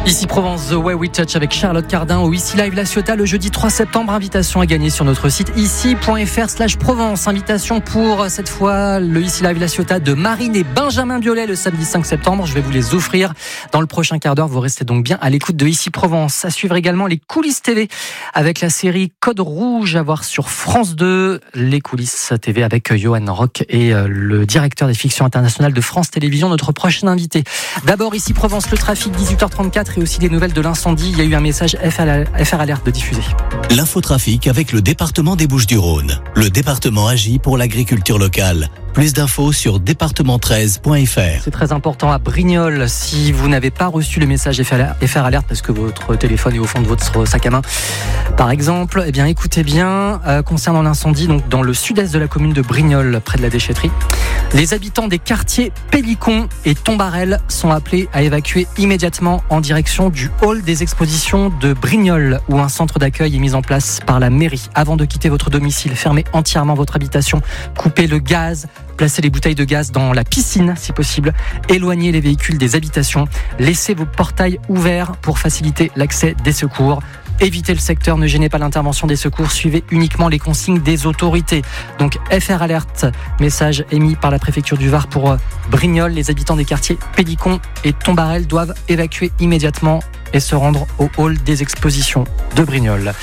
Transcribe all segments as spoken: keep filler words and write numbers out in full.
Ici Provence, The Way We Touch avec Charlotte Cardin au Ici Live La Ciotat le jeudi trois septembre. Invitation à gagner sur notre site ici.fr slash Provence. Invitation pour cette fois le Ici Live La Ciotat de Marine et Benjamin Biolay le samedi cinq septembre. Je vais vous les offrir dans le prochain quart d'heure. Vous restez donc bien à l'écoute de Ici Provence. À suivre également les coulisses T V avec la série Code Rouge à voir sur France deux. Les coulisses T V avec Johan Rock et le directeur des fictions internationales de France Télévisions, notre prochain invité. D'abord Ici Provence, le trafic, dix-huit heures trente-quatre. Et aussi des nouvelles de l'incendie. Il y a eu un message F R Alert de diffuser. L'infotrafic avec le département des Bouches-du-Rhône. Le département agit pour l'agriculture locale. Plus d'infos sur département treize point f r. C'est très important à Brignoles. Si vous n'avez pas reçu le message F R Alert parce que votre téléphone est au fond de votre sac à main, par exemple, eh bien écoutez bien, euh, concernant l'incendie donc dans le sud-est de la commune de Brignoles, près de la déchetterie, les habitants des quartiers Pélicon et Tombarel sont appelés à évacuer immédiatement en direction du hall des expositions de Brignoles, où un centre d'accueil est mis en place par la mairie. Avant de quitter votre domicile, fermez entièrement votre habitation, coupez le gaz, placez les bouteilles de gaz dans la piscine si possible, éloignez les véhicules des habitations, laissez vos portails ouverts pour faciliter l'accès des secours. Évitez le secteur, ne gênez pas l'intervention des secours, suivez uniquement les consignes des autorités. Donc F R Alert, message émis par la préfecture du Var pour Brignoles. Les habitants des quartiers Pélicon et Tombarel doivent évacuer immédiatement et se rendre au hall des expositions de Brignoles.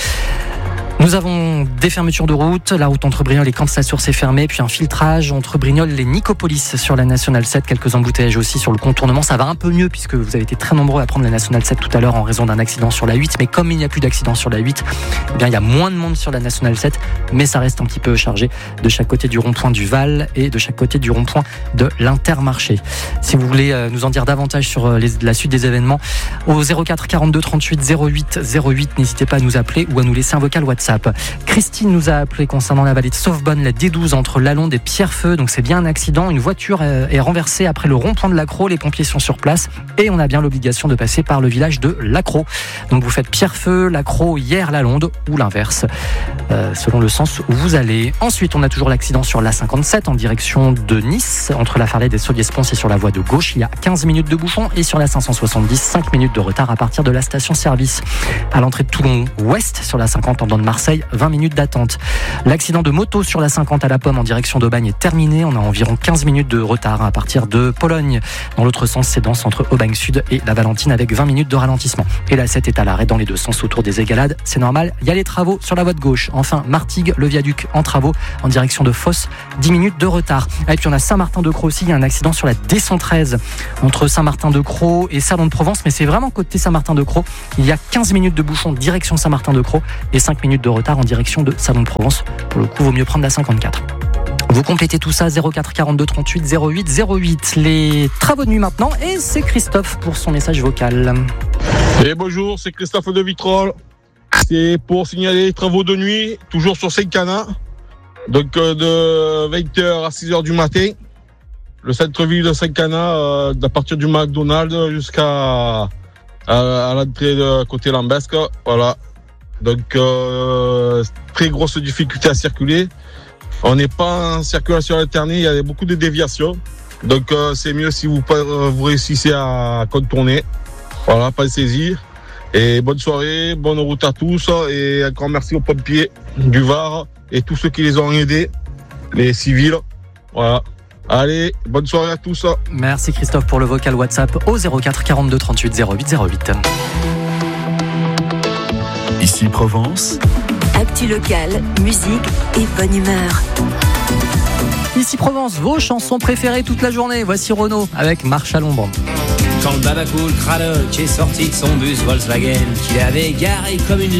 Nous avons des fermetures de route, la route entre Brignoles et Camps-la-Source est fermée, puis un filtrage entre Brignoles et Nicopolis sur la Nationale sept, quelques embouteillages aussi sur le contournement. Ça va un peu mieux puisque vous avez été très nombreux à prendre la Nationale sept tout à l'heure en raison d'un accident sur la huit, mais comme il n'y a plus d'accident sur la huit, eh bien il y a moins de monde sur la Nationale sept, mais ça reste un petit peu chargé de chaque côté du rond-point du Val et de chaque côté du rond-point de l'Intermarché. Si vous voulez nous en dire davantage sur les, la suite des événements, au zéro quatre quarante-deux trente-huit zéro huit zéro huit, n'hésitez pas à nous appeler ou à nous laisser un vocal WhatsApp. Christine nous a appelé concernant la vallée de Sauvebonne, la D douze entre Lalonde et Pierrefeu. Donc c'est bien un accident. Une voiture est renversée après le rond-point de l'Accro. Les pompiers sont sur place et on a bien l'obligation de passer par le village de l'Accro. Donc vous faites Pierrefeu, l'Accro, hier Lalonde ou l'inverse, euh, selon le sens où vous allez. Ensuite, on a toujours l'accident sur l'A cinquante-sept en direction de Nice, entre la Farlède et Solier-Sponce et sur la voie de gauche. Il y a quinze minutes de bouchon et sur la cinq cent soixante-dix, cinq minutes de retard à partir de la station-service. À l'entrée de Toulon-Ouest sur la cinquante en bande de Marseille, vingt minutes d'attente. L'accident de moto sur la cinquante à la Pomme en direction d'Aubagne est terminé. On a environ quinze minutes de retard à partir de Pologne. Dans l'autre sens, c'est dense entre Aubagne Sud et la Valentine avec vingt minutes de ralentissement. Et la sept est à l'arrêt dans les deux sens autour des Égalades. C'est normal, il y a les travaux sur la voie de gauche. Enfin, Martigues, le viaduc en travaux en direction de Fosse, dix minutes de retard. Et puis on a Saint-Martin-de-Crau aussi. Il y a un accident sur la D cent treize entre Saint-Martin-de-Crau et Salon de Provence, mais c'est vraiment côté Saint-Martin-de-Crau. Il y a quinze minutes de bouchon direction Saint-Martin-de-Crau et cinq minutes de retard en direction de Salon de Provence. Pour le coup, vaut mieux prendre la cinquante-quatre. Vous complétez tout ça, zéro quatre quarante-deux trente-huit zéro huit zéro huit. Les travaux de nuit maintenant, et c'est Christophe pour son message vocal. Et bonjour, c'est Christophe de Vitrolles. C'est pour signaler les travaux de nuit, toujours sur Saint-Cana. Donc euh, de vingt heures à six heures du matin. Le centre-ville de Saint-Cana, euh, à partir du McDonald's jusqu'à à, à l'entrée de côté Lambesque. Voilà. Donc, euh, très grosse difficulté à circuler. On n'est pas en circulation alternée, il y a beaucoup de déviations. Donc, euh, c'est mieux si vous, euh, vous réussissez à contourner. Voilà, pensez-y. Et bonne soirée, bonne route à tous. Et encore merci aux pompiers du Var et tous ceux qui les ont aidés, les civils. Voilà. Allez, bonne soirée à tous. Merci Christophe pour le vocal WhatsApp au zéro quatre quarante-deux trente-huit zéro huit zéro huit. Ici Provence. Actu locale, musique et bonne humeur. Ici Provence, vos chansons préférées toute la journée. Voici Renaud avec Marche à l'ombre. Quand le Babacool Cradock est sorti de son bus Volkswagen, qu'il avait garé comme une